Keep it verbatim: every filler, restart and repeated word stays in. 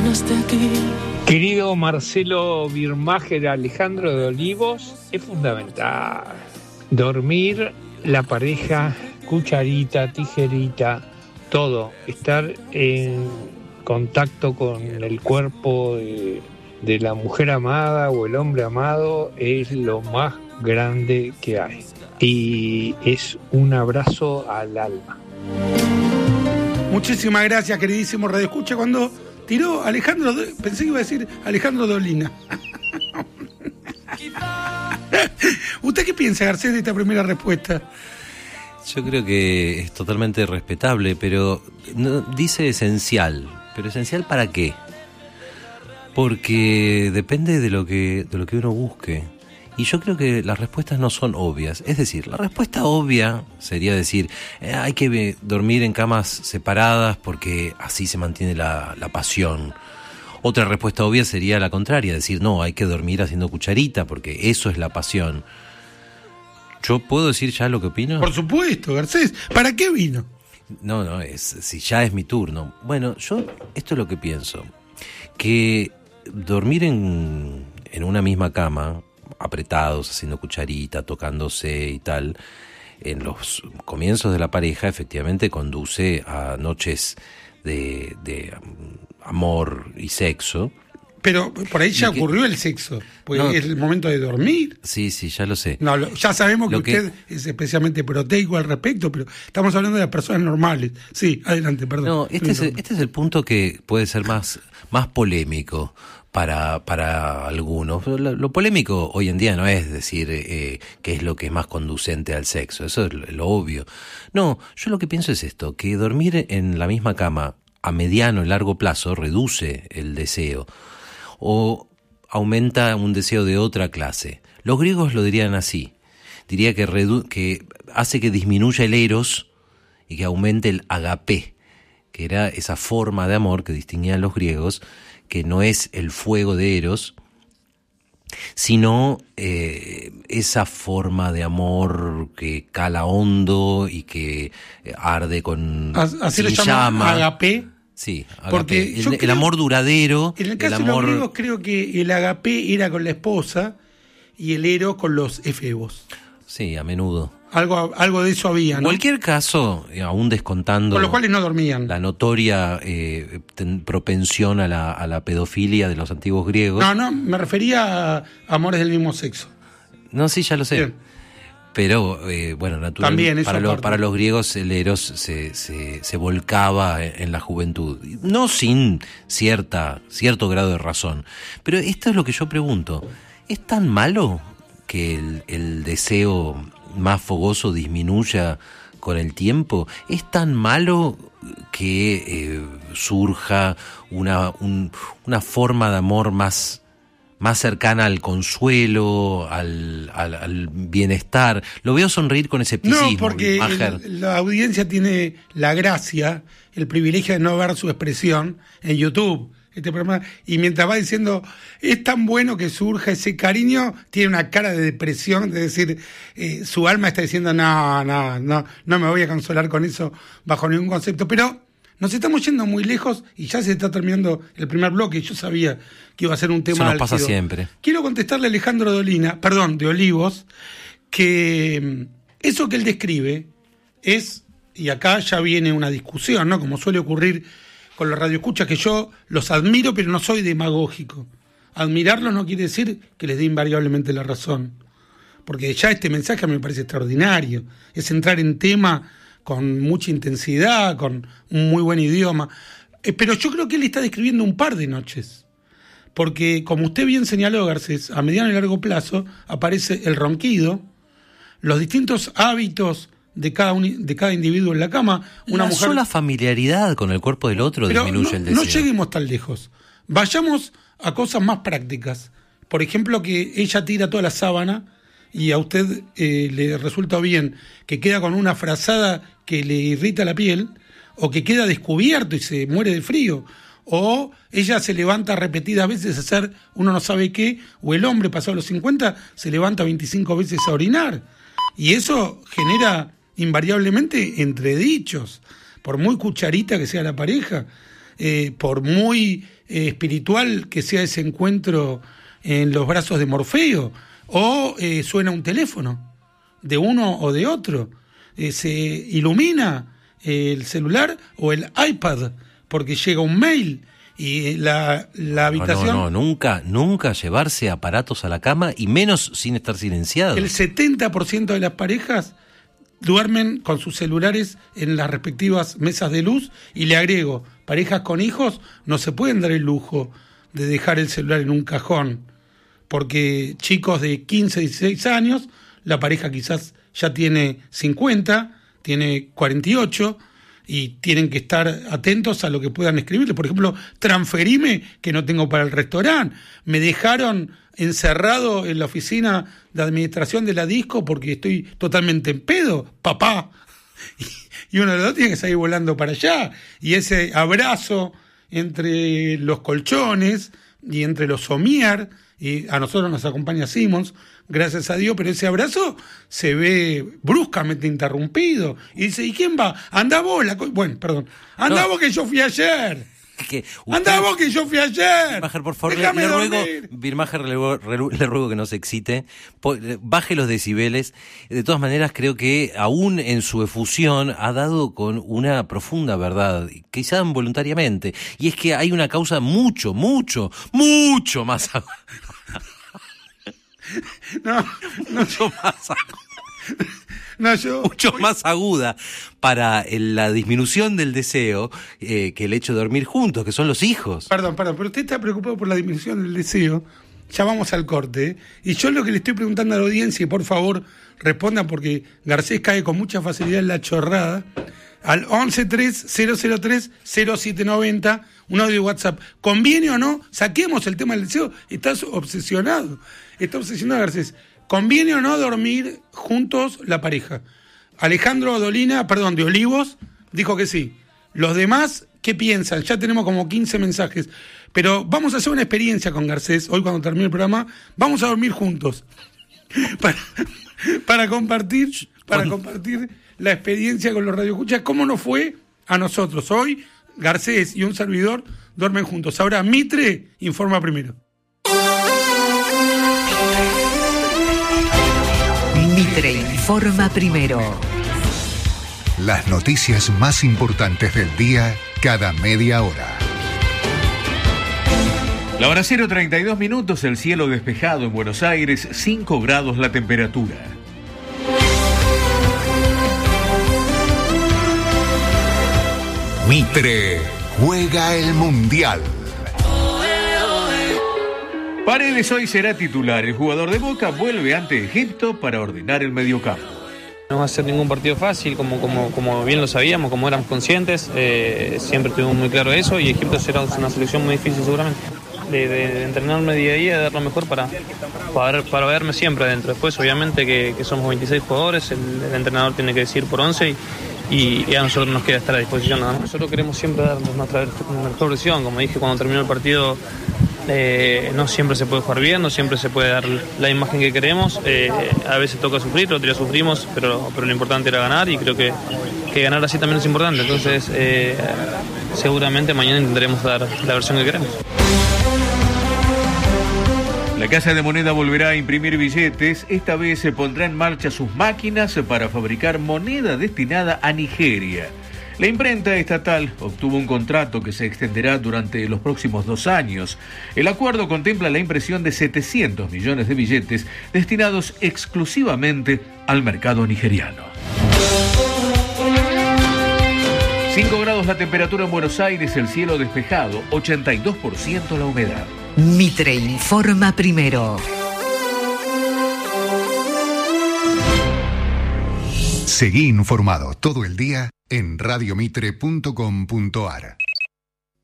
ganas de aquí. Querido Marcelo Birmacher, Alejandro de Olivos, es fundamental dormir la pareja, cucharita, tijerita, todo, estar en contacto con el cuerpo de, de la mujer amada o el hombre amado es lo más grande que hay y es un abrazo al alma. Muchísimas gracias, queridísimo Radio Escucha. Cuando tiró Alejandro, pensé que iba a decir Alejandro Dolina. ¿Usted qué piensa, Garcés, de esta primera respuesta? Yo creo que es totalmente respetable, pero no, dice esencial. ¿Pero esencial para qué? Porque depende de lo que, de lo que uno busque. Y yo creo que las respuestas no son obvias. Es decir, la respuesta obvia sería decir, eh, hay que dormir en camas separadas porque así se mantiene la, la pasión. Otra respuesta obvia sería la contraria, decir, no, hay que dormir haciendo cucharita porque eso es la pasión. ¿Yo puedo decir ya lo que opino? Por supuesto, Garcés. ¿Para qué vino? No, no, es si ya es mi turno. Bueno, yo esto es lo que pienso. Que dormir en, en una misma cama, apretados, haciendo cucharita, tocándose y tal, en los comienzos de la pareja efectivamente conduce a noches de, de amor y sexo. Pero por ahí ya ocurrió que, el sexo, pues no, es el momento de dormir. Sí, sí, ya lo sé. No, lo, ya sabemos que, que usted es especialmente proteico al respecto, pero estamos hablando de las personas normales. Sí, adelante, perdón. No, este, es, este es el punto que puede ser más, más polémico para, para algunos. Lo, lo polémico hoy en día no es decir eh, qué es lo que es más conducente al sexo, eso es lo, lo obvio. No, yo lo que pienso es esto, que dormir en la misma cama a mediano y largo plazo reduce el deseo o aumenta un deseo de otra clase. Los griegos lo dirían así. Diría que, redu- que hace que disminuya el eros y que aumente el agapé, que era esa forma de amor que distinguían los griegos, que no es el fuego de eros, sino eh, esa forma de amor que cala hondo y que arde con así le llama agapé. Sí, porque el, creo, el amor duradero. En el caso el amor... de los griegos creo que el agapé era con la esposa y el eros con los efebos. Sí, a menudo. Algo, algo de eso había, ¿no? En cualquier caso, aún descontando... Con los cuales no dormían. La notoria eh, ten, propensión a la, a la pedofilia de los antiguos griegos. No, no, me refería a amores del mismo sexo. No, sí, ya lo sé. Bien. Pero, eh, bueno, naturalmente, para, lo, para los griegos el eros se, se, se volcaba en, en la juventud. No sin cierta, cierto grado de razón. Pero esto es lo que yo pregunto. ¿Es tan malo que el, el deseo más fogoso disminuya con el tiempo? ¿Es tan malo que eh, surja una, un, una forma de amor más... más cercana al consuelo, al, al, al bienestar? Lo veo sonreír con escepticismo. No, porque el, la audiencia tiene la gracia, el privilegio de no ver su expresión en YouTube, este programa, y mientras va diciendo, es tan bueno que surja ese cariño, tiene una cara de depresión, de decir, eh, su alma está diciendo, no, no, no, no me voy a consolar con eso bajo ningún concepto, pero... Nos estamos yendo muy lejos y ya se está terminando el primer bloque. Yo sabía que iba a ser un tema. Eso nos álgido. Pasa siempre. Quiero contestarle a Alejandro de Olina, perdón, de Olivos, que eso que él describe es, y acá ya viene una discusión, ¿no? Como suele ocurrir con los radioescuchas, que yo los admiro, pero no soy demagógico. Admirarlos no quiere decir que les dé invariablemente la razón. Porque ya este mensaje me parece extraordinario. Es entrar en tema con mucha intensidad, con un muy buen idioma. Eh, pero yo creo que él está describiendo un par de noches. Porque, como usted bien señaló, Garcés, a mediano y largo plazo aparece el ronquido, los distintos hábitos de cada, uni- de cada individuo en la cama. Una la mujer... sola familiaridad con el cuerpo del otro pero disminuye no, el deseo. No lleguemos tan lejos. Vayamos a cosas más prácticas. Por ejemplo, que ella tira toda la sábana y a usted eh, le resulta bien que queda con una frazada que le irrita la piel, o que queda descubierto y se muere de frío, o ella se levanta repetidas veces a hacer uno no sabe qué, o el hombre pasado los cincuenta se levanta veinticinco veces a orinar, y eso genera invariablemente entredichos, por muy cucharita que sea la pareja. eh, por muy eh, espiritual que sea ese encuentro en los brazos de Morfeo, o eh, suena un teléfono de uno o de otro, eh, se ilumina eh, el celular o el iPad porque llega un mail y la, la habitación... No, no, no, nunca, nunca llevarse aparatos a la cama y menos sin estar silenciados. El setenta por ciento de las parejas duermen con sus celulares en las respectivas mesas de luz, y le agrego, parejas con hijos no se pueden dar el lujo de dejar el celular en un cajón, porque chicos de quince, dieciséis años, la pareja quizás ya tiene cincuenta, tiene cuarenta y ocho, y tienen que estar atentos a lo que puedan escribirle. Por ejemplo, transferime que no tengo para el restaurante, me dejaron encerrado en la oficina de administración de la disco porque estoy totalmente en pedo, papá. Y uno de los dos tiene que salir volando para allá. Y ese abrazo entre los colchones y entre los somier, y a nosotros nos acompaña Simons, gracias a Dios, pero ese abrazo se ve bruscamente interrumpido. Y dice, ¿y quién va? Anda vos, la co-". bueno, perdón, anda no. vos que yo fui ayer. Que usted, anda vos que yo fui ayer. Birmacher, por favor, le, le ruego, Birmacher, le, le ruego que no se excite, baje los decibeles. De todas maneras, creo que aún en su efusión ha dado con una profunda verdad, quizá involuntariamente, y es que hay una causa mucho, mucho, mucho más aguda. No, no, mucho más aguda. No, yo, mucho hoy... más aguda para la disminución del deseo eh, que el hecho de dormir juntos, que son los hijos. Perdón, perdón, pero usted está preocupado por la disminución del deseo. Ya vamos al corte, ¿eh? Y yo lo que le estoy preguntando a la audiencia, y por favor respondan porque Garcés cae con mucha facilidad en la chorrada, al once tres cero cero tres cero siete noventa, un audio de WhatsApp. ¿Conviene o no? Saquemos el tema del deseo. Estás obsesionado. Está obsesionado Garcés. ¿Conviene o no dormir juntos la pareja? Alejandro Dolina, perdón, de Olivos, dijo que sí. Los demás, ¿qué piensan? Ya tenemos como quince mensajes. Pero vamos a hacer una experiencia con Garcés. Hoy cuando termine el programa, vamos a dormir juntos. Para, para compartir, para compartir la experiencia con los radioescuchas. ¿Cómo nos fue a nosotros? Hoy, Garcés y un servidor duermen juntos. Ahora, Mitre informa primero. Mitre informa primero. Las noticias más importantes del día cada media hora. La hora cero treinta y dos minutos, el cielo despejado en Buenos Aires, cinco grados la temperatura. Mitre juega el Mundial. Paredes hoy será titular. El jugador de Boca vuelve ante Egipto para ordenar el mediocampo. No va a ser ningún partido fácil, como, como, como bien lo sabíamos, como éramos conscientes. Eh, siempre tuvimos muy claro eso, y Egipto será una selección muy difícil seguramente. De, de, de entrenarme día a día, de dar lo mejor para, para, para verme siempre adentro. Después, obviamente, que, que somos veintiséis jugadores, el, el entrenador tiene que decir por once y, y, y a nosotros nos queda estar a disposición nada más. Nosotros queremos siempre dar nuestra mejor versión. Como dije cuando terminó el partido, Eh, no siempre se puede jugar bien, no siempre se puede dar la imagen que queremos, eh, a veces toca sufrir, otro día sufrimos, pero, pero lo importante era ganar, y creo que, que ganar así también es importante. Entonces eh, seguramente mañana intentaremos dar la versión que queremos. La Casa de Moneda volverá a imprimir billetes. Esta vez se pondrá en marcha sus máquinas para fabricar moneda destinada a Nigeria. La imprenta estatal obtuvo un contrato que se extenderá durante los próximos dos años. El acuerdo contempla la impresión de setecientos millones de billetes destinados exclusivamente al mercado nigeriano. cinco grados la temperatura en Buenos Aires, el cielo despejado, ochenta y dos por ciento la humedad. Mitre informa primero. Seguí informado todo el día en radiomitre punto com punto ar.